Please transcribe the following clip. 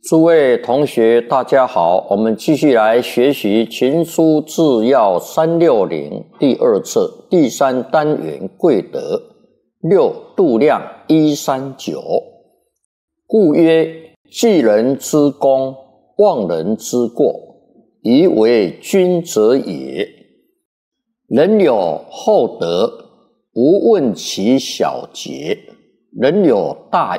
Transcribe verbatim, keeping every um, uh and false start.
诸位同学，大家好，我们继续来学习《群书治要三六零》第二册第三单元贵德六度量一三九。故曰：记人之功，忘人之过，以为君者也。人有厚德，无问其小节；人有大